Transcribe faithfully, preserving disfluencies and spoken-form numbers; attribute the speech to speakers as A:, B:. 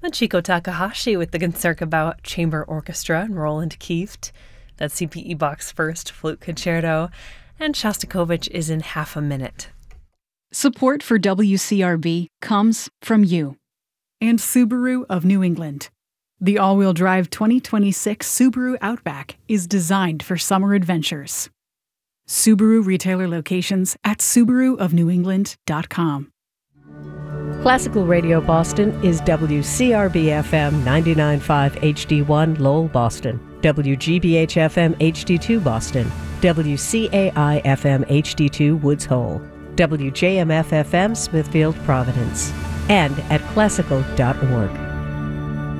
A: Machiko Takahashi with the Concertgebouw Chamber Orchestra and Roland Kieft. That's C P E Bach's first flute concerto. And Shostakovich is in Half a Minute.
B: Support for W C R B comes from you and Subaru of New England. The all-wheel drive twenty twenty-six Subaru Outback is designed for summer adventures. Subaru retailer locations at subaru of new england dot com.
C: Classical Radio Boston is W C R B F M ninety-nine point five H D one Lowell, Boston, W G B H F M H D two Boston, W C A I F M H D two Woods Hole, W J M F F M Smithfield, Providence, and at classical dot org.